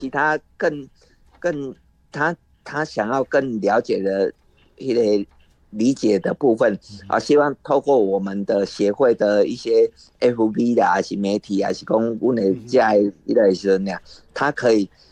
其他更他想要更了解的一个理解的部分啊，希望透过我们的协会的一些 FB 啦，还是媒体啊，还是讲我们在一个时候呢，他可以